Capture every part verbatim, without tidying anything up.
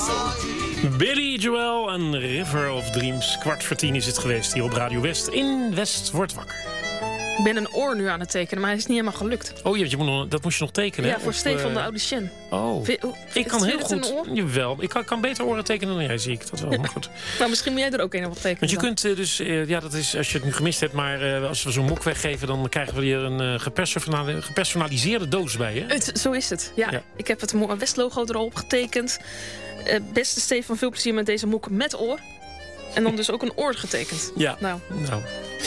Billy Joel en River of Dreams. Kwart voor tien is het geweest hier op Radio West. In West wordt wakker. Ik ben een oor nu aan het tekenen, maar het is niet helemaal gelukt. Oh, je, je moet nog, dat moest je nog tekenen? Ja, hè? voor Of, Stefan uh, de Audition. Oh, Vind, oh ik kan heel goed. Een oor? Jawel, ik kan, kan beter oren tekenen dan jij, zie ik dat wel. Maar goed. Nou, misschien moet jij er ook een op tekenen. Want je dan. kunt uh, dus, uh, ja, dat is als je het nu gemist hebt, maar uh, als we zo'n mok weggeven, dan krijgen we hier een uh, gepersonali- gepersonaliseerde doos bij, hè? Het, zo is het, ja. ja. Ik heb het West-logo er al op getekend. Uh, beste Stefan, veel plezier met deze mok met oor. En dan dus ook een oor getekend. Ja, nou. nou.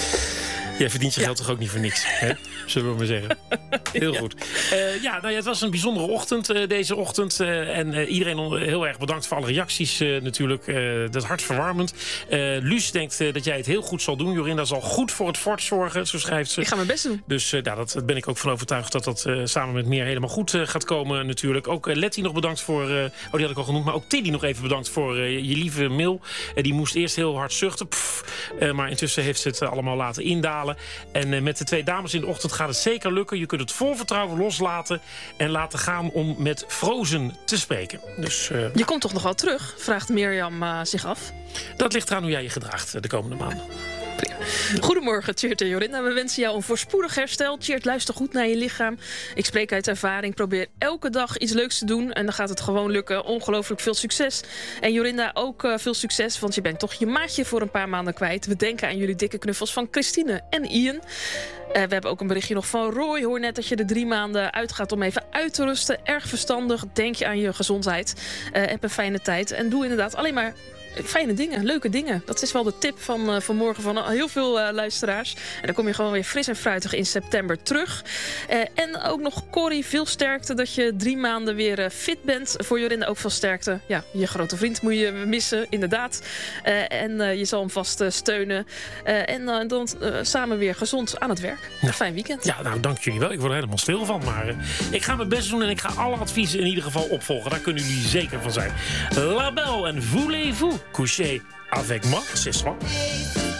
Jij verdient je ja. geld toch ook niet voor niks, hè? Zullen we maar zeggen. Heel ja. goed. Uh, ja, nou ja, het was een bijzondere ochtend uh, deze ochtend. Uh, en uh, iedereen on- heel erg bedankt voor alle reacties uh, natuurlijk. Uh, dat is hartverwarmend. Uh, Luus denkt uh, dat jij het heel goed zal doen. Jorinda zal goed voor het fort zorgen, zo schrijft ze. Ik ga mijn best doen. Dus uh, nou, dat, dat ben ik ook van overtuigd dat dat uh, samen met meer helemaal goed uh, gaat komen natuurlijk. Ook uh, Letty nog bedankt voor... Uh, oh, die had ik al genoemd. Maar ook Tilly nog even bedankt voor uh, je lieve mail. Uh, die moest eerst heel hard zuchten. Pff, uh, maar intussen heeft ze het uh, allemaal laten indalen. En uh, met de twee dames in de ochtend gaat het zeker lukken. Je kunt het vol vertrouwen loslaten en laten gaan om met Frozen te spreken. Dus, uh, je komt toch nog wel terug, vraagt Mirjam uh, zich af. Dat ligt eraan hoe jij je gedraagt uh, de komende maanden. Goedemorgen, Tjeerd en Jorinda. We wensen jou een voorspoedig herstel. Tjeerd, luister goed naar je lichaam. Ik spreek uit ervaring. Probeer elke dag iets leuks te doen. En dan gaat het gewoon lukken. Ongelooflijk veel succes. En Jorinda, ook uh, veel succes. Want je bent toch je maatje voor een paar maanden kwijt. We denken aan jullie dikke knuffels van Christine en Ian. Uh, we hebben ook een berichtje nog van Roy. Hoor net dat je er drie maanden uitgaat om even uit te rusten. Erg verstandig. Denk je aan je gezondheid. Uh, heb een fijne tijd. En doe inderdaad alleen maar fijne dingen, leuke dingen. Dat is wel de tip van uh, vanmorgen van heel veel uh, luisteraars. En dan kom je gewoon weer fris en fruitig in september terug. Uh, en ook nog Corrie, veel sterkte dat je drie maanden weer uh, fit bent. Voor Jorinda ook veel sterkte. Ja, je grote vriend moet je missen, inderdaad. Uh, en uh, je zal hem vast uh, steunen. Uh, en uh, dan uh, samen weer gezond aan het werk. Ja. Een fijn weekend. Ja, nou, dank jullie wel. Ik word er helemaal stil van. Maar uh, ik ga mijn best doen en ik ga alle adviezen in ieder geval opvolgen. Daar kunnen jullie zeker van zijn. La Belle en voulez-vous coucher avec moi ce soir?